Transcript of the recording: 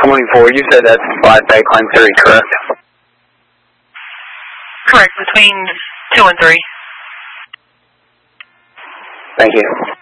Coming forward, you said that's 5 Bay Climb 3, correct? Correct, between 2 and 3. Thank you.